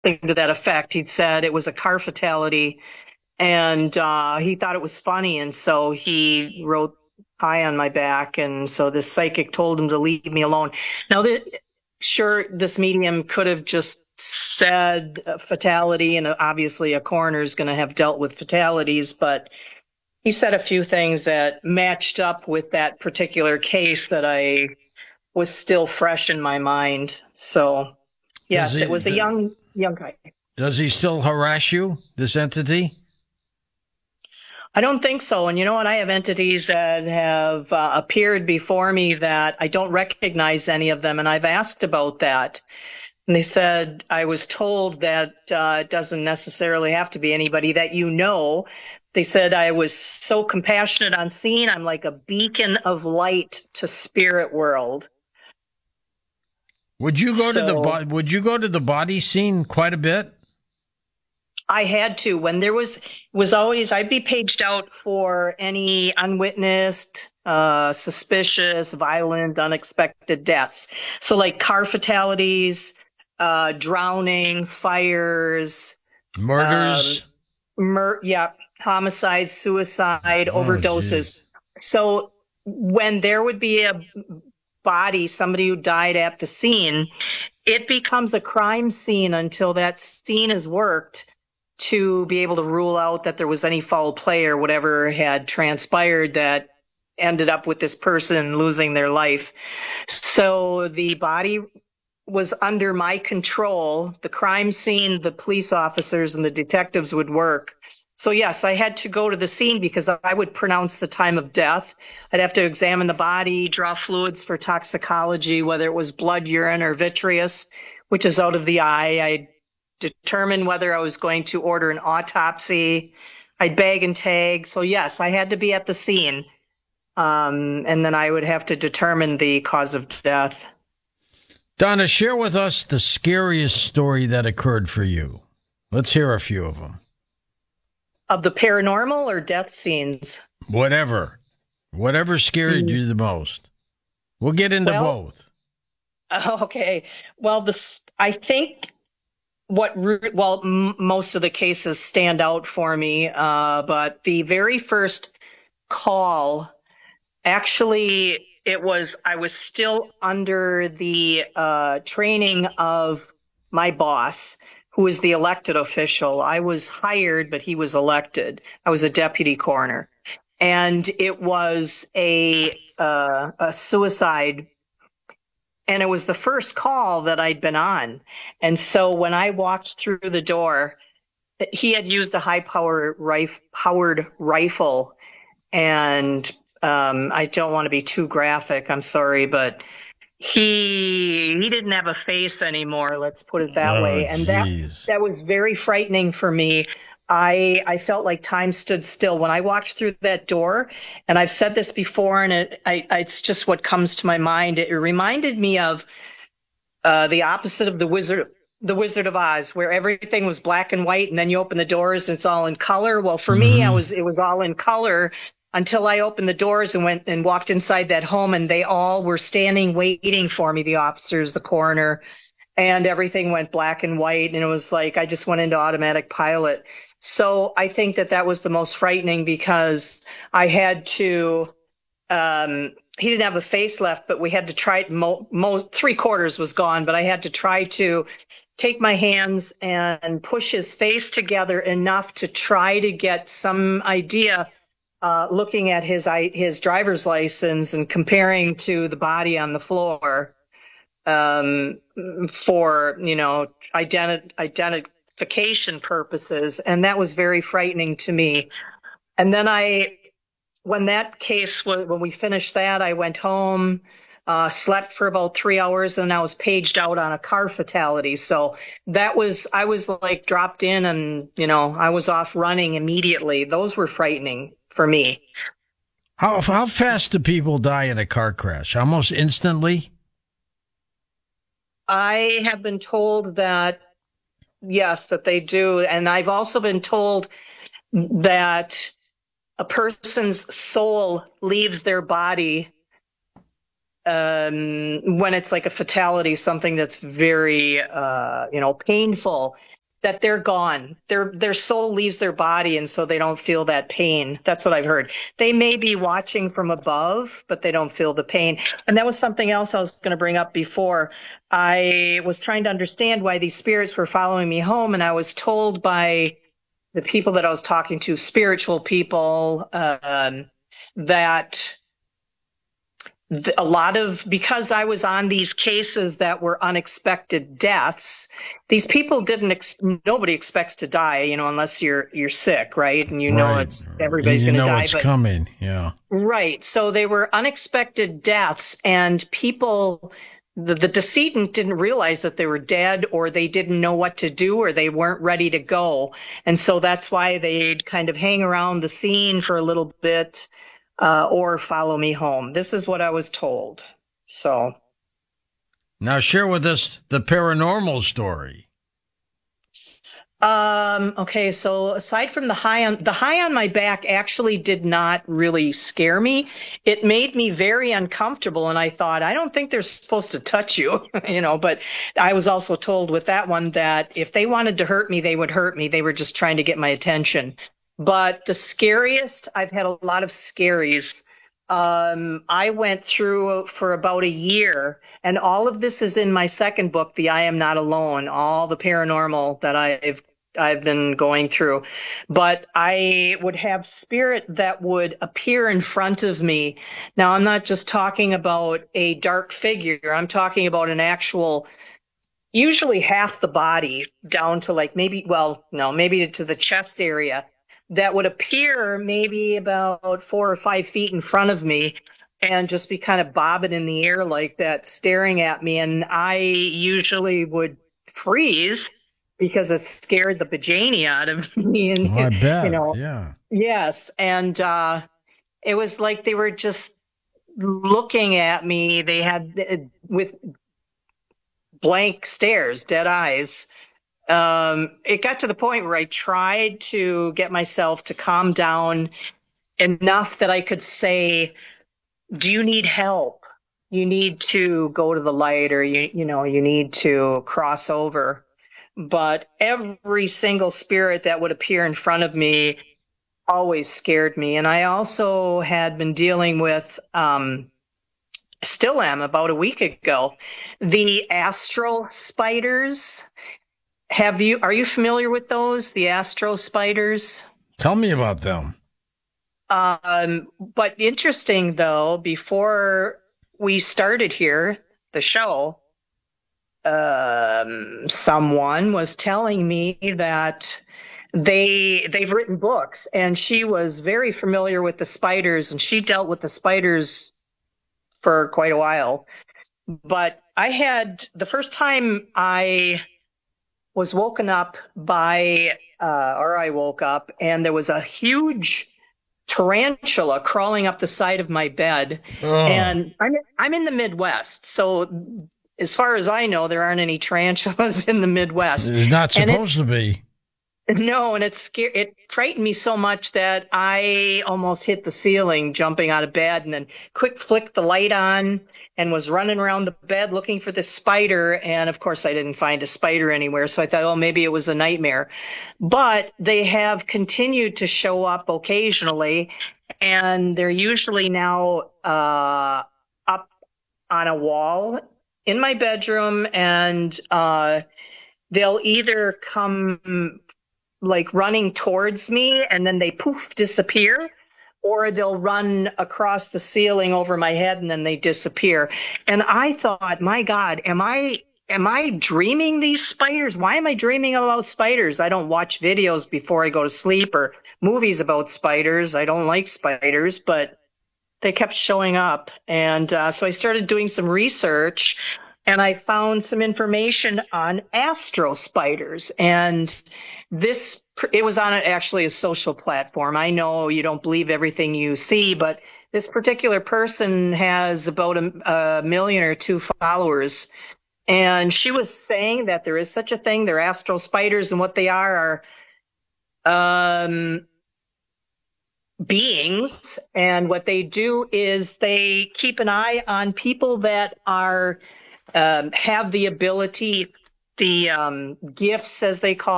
something to that effect. He'd said it was a car fatality, and he thought it was funny, and so he wrote pie on my back, and so this psychic told him to leave me alone. Now, sure, this medium could have just said fatality, and obviously a coroner is going to have dealt with fatalities, but he said a few things that matched up with that particular case that I was still fresh in my mind. So, Does yes, it he was a young guy. does he still harass you, this entity? I don't think so. And you know what? I have entities that have appeared before me that I don't recognize any of them. And I've asked about that. And they said, I was told that it doesn't necessarily have to be anybody that you know. They said I was so compassionate on scene. I'm like a beacon of light to spirit world. Would you go to So would you go to the body scene quite a bit? I had to. When there was always, I'd be paged out for any unwitnessed, suspicious, violent, unexpected deaths. So like car fatalities, drowning, fires, Murders? yeah, homicide, suicide, Oh, overdoses. jeez. So when there would be a body, somebody who died at the scene, it becomes a crime scene until that scene is worked to be able to rule out that there was any foul play or whatever had transpired that ended up with this person losing their life. So the body was under my control. The crime scene, the police officers and the detectives would work. So yes, I had to go to the scene because I would pronounce the time of death. I'd have to examine the body, draw fluids for toxicology, whether it was blood, urine, or vitreous, which is out of the eye. I'd determine whether I was going to order an autopsy. I'd bag and tag. So yes, I had to be at the scene. And then I would have to determine the cause of death. Donna, share with us the scariest story that occurred for you. Let's hear a few of them. Of the paranormal or death scenes? Whatever. Whatever scared you the most. We'll get into Well, both. okay. Well, I think most of the cases stand out for me, but the very first call, actually, I was still under the training of my boss, who was the elected official. I was hired, but he was elected. I was a deputy coroner. And it was a suicide, and it was the first call that I'd been on. And so when I walked through the door, he had used a high-powered rifle, and I don't want to be too graphic, I'm sorry, but he didn't have a face anymore, let's put it that Oh, way. And jeez. that was very frightening for me. I felt like time stood still when I walked through that door. And I've said this before, and it's just what comes to my mind. It reminded me of the opposite of the Wizard of Oz, where everything was black and white, and then you open the doors and it's all in color. Well, for me, it was all in color until I opened the doors and went and walked inside that home, and they all were standing waiting for me, the officers, the coroner, and everything went black and white, and it was like I just went into automatic pilot. So I think that was the most frightening because I had to he didn't have a face left, but we had to try, three-quarters was gone, but I had to try to take my hands and push his face together enough to try to get some idea, looking at his driver's license and comparing to the body on the floor, for, identification purposes. And that was very frightening to me. And then when we finished that, I went home, slept for about 3 hours, and I was paged out on a car fatality. So I was like dropped in, and, I was off running immediately. Those were frightening for me. How fast do people die in a car crash? Almost instantly? I have been told that, yes, that they do. And I've also been told that a person's soul leaves their body when it's like a fatality, something that's very, painful, that they're gone. Their soul leaves their body, and so they don't feel that pain. That's what I've heard. They may be watching from above, but they don't feel the pain. And that was something else I was going to bring up before. I was trying to understand why these spirits were following me home, and I was told by the people that I was talking to, spiritual people, that a lot of, because I was on these cases that were unexpected deaths, these people nobody expects to die, unless you're sick, right? And Right. everybody's going to die. It's coming. Yeah. Right. So they were unexpected deaths, and people, the decedent didn't realize that they were dead, or they didn't know what to do, or they weren't ready to go. And so that's why they'd kind of hang around the scene for a little bit, or follow me home. This is what I was told. So now share with us the paranormal story. Okay, so aside from the high on my back actually did not really scare me. It made me very uncomfortable, and I thought, I don't think they're supposed to touch you, but I was also told with that one that if they wanted to hurt me, they would hurt me. They were just trying to get my attention. But the scariest, I've had a lot of scaries. I went through for about a year, and all of this is in my second book, The I Am Not Alone, all the paranormal that I've been going through. But I would have spirit that would appear in front of me. Now, I'm not just talking about a dark figure. I'm talking about an actual, usually half the body down to maybe to the chest area, that would appear maybe about 4 or 5 feet in front of me and just be kind of bobbing in the air like that, staring at me. And I usually would freeze because it scared the bejania out of me. And, I bet. Yeah. Yes. And it was like they were just looking at me. They had, with blank stares, dead eyes. It got to the point where I tried to get myself to calm down enough that I could say, do you need help? You need to go to the light, or you need to cross over. But every single spirit that would appear in front of me always scared me. And I also had been dealing with, still am about a week ago, the astral spiders. Are you familiar with those, the astro spiders? Tell me about them. But interesting though, before we started here, the show, someone was telling me that they've written books, and she was very familiar with the spiders, and she dealt with the spiders for quite a while. But the first time I was woken up I woke up, and there was a huge tarantula crawling up the side of my bed. Oh. And I'm in the Midwest, so as far as I know, there aren't any tarantulas in the Midwest. It's not supposed to be. No, and it frightened me so much that I almost hit the ceiling jumping out of bed, and then quick flicked the light on and was running around the bed looking for the spider. And of course I didn't find a spider anywhere. So I thought, maybe it was a nightmare. But they have continued to show up occasionally, and they're usually now up on a wall in my bedroom, and they'll either come running towards me and then they poof disappear, or they'll run across the ceiling over my head and then they disappear. And I thought, my God, am I dreaming these spiders? Why am I dreaming about spiders? I don't watch videos before I go to sleep or movies about spiders. I don't like spiders, but they kept showing up. And so I started doing some research, and I found some information on astro spiders. And it was on actually a social platform. I know you don't believe everything you see, but this particular person has about a million or two followers. And she was saying that there is such a thing. They're astro spiders, and what they are beings, and what they do is they keep an eye on people that are have the ability, the gifts, as they call